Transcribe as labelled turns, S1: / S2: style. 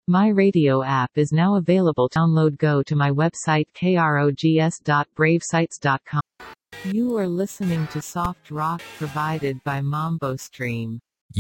S1: My radio app is now available. Download. Go to my website krogs.bravesites.com. You are listening to soft rock provided by Mambo Stream.